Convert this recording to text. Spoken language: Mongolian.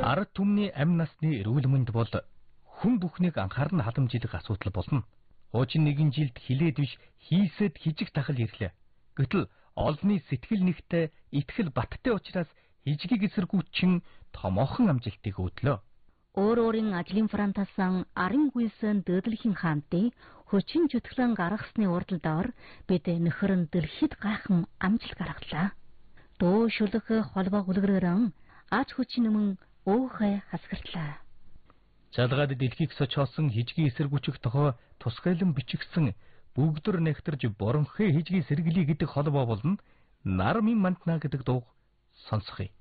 Ард түмний амь насны эрүүл мэнд бол хүн бүхнийг анхааран халамжлах асуудал болно. Хуучин нэгэн жилд хилээд биш хийсэд хижиг тахал ирлээ. Гэтэл олонний сэтгэл нэгтэй итгэл баттай учраас хижгийг эсэргүүцэн томоохон амжилтыг өдлөө. Өөр өөрийн ажлын фронтасан арын гүйсэн дөөдлөхийн хаантыг хүчин чөтгөлөн гаргасны урдалдаар бид нөхөр нь дэлхийд гайхан амжилт гаргалаа. Дөө шүлэг холбоо хүлгэрэн ач хүчин өмнө өөхөө хасгартлаа. Жалгаад дэлхийг сочоосон хижгийн эсэргүүцэх тохоо тусгайлан бичигдсэн бүгдөр нэгтэрж боронхээ хижгийн сэргэлий гэдэг холбоо болно. Нар мин мантна гэдэг дуу сонсхий.